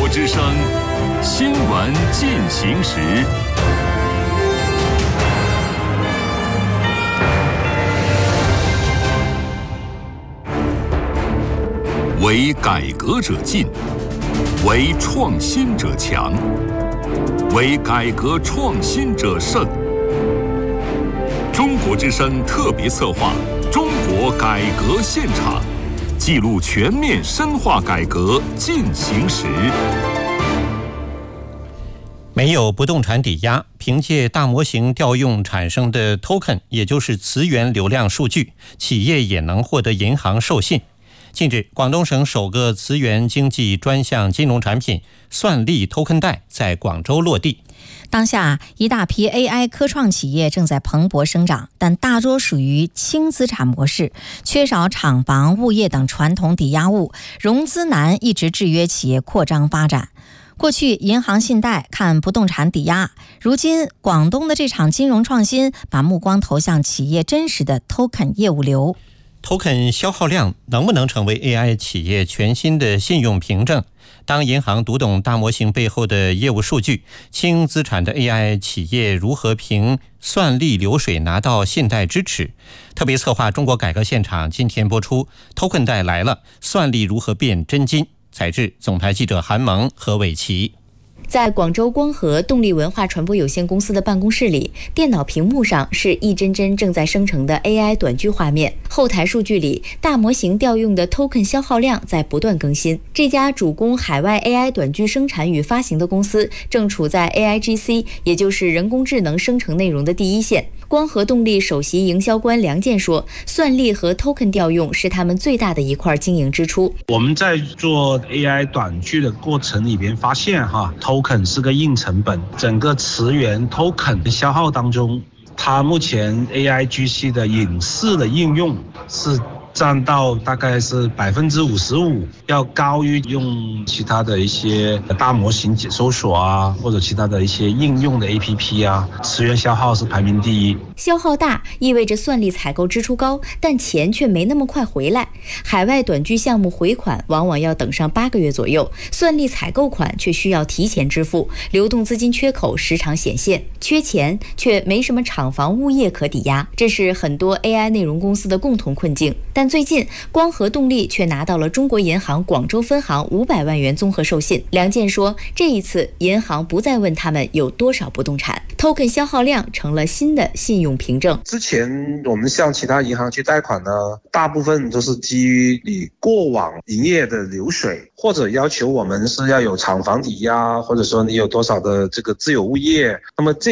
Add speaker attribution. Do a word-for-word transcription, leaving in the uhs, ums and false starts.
Speaker 1: 国之声新闻进行时。为改革者进，为创新者强，为改革创新者胜。中国之声特别策划《中国改革现场》，记录全面深化改革进行时。
Speaker 2: 没有不动产抵押，凭借大模型调用产生的 token， 也就是词源流量数据，企业也能获得银行授信。近日，广东省首个词源经济专项金融产品算力 token 贷在广州落地。
Speaker 3: 当下一大批 A I 科创企业正在蓬勃生长，但大多属于轻资产模式，缺少厂房、物业等传统抵押物，融资难一直制约企业扩张发展。过去银行信贷看不动产抵押，如今广东的这场金融创新把目光投向企业真实的 token 业务流。
Speaker 2: token 消耗量能不能成为 A I 企业全新的信用凭证？当银行读懂大模型背后的业务数据，轻资产的 A I 企业如何凭算力流水拿到信贷支持？特别策划中国改革现场今天播出 token 贷来了，算力如何变真金？采制总台记者韩萌和伟奇。
Speaker 4: 在广州光合动力文化传播有限公司的办公室里，电脑屏幕上是一帧帧正在生成的 A I 短剧画面，后台数据里大模型调用的 token 消耗量在不断更新。这家主攻海外 A I 短剧生产与发行的公司正处在 A I G C， 也就是人工智能生成内容的第一线。光合动力首席营销官梁健说，算力和 token 调用是他们最大的一块经营支出。
Speaker 5: 我们在做 A I 短剧的过程里边发现哈 token 是个硬成本，整个词源 token 消耗当中，它目前 A I G C 的影视的应用是占到大概是百分之五十五，要高于用其他的一些大模型搜索啊，或者其他的一些应用的 A P P 啊，词源消耗是排名第一。
Speaker 4: 消耗大意味着算力采购支出高，但钱却没那么快回来。海外短剧项目回款往往要等上八个月左右，算力采购款却需要提前支付，流动资金缺口时常显现。缺钱却没什么厂房物业可抵押，这是很多 A I 内容公司的共同困境。但最近光合动力却拿到了中国银行广州分行五百万元综合授信。梁健说，这一次银行不再问他们有多少不动产， token 消耗量成了新的信用凭证。
Speaker 5: 之前我们向其他银行去贷款呢，大部分都是基于你过往营业的流水，或者要求我们是要有厂房抵押，或者说你有多少的这个自有物业，那么这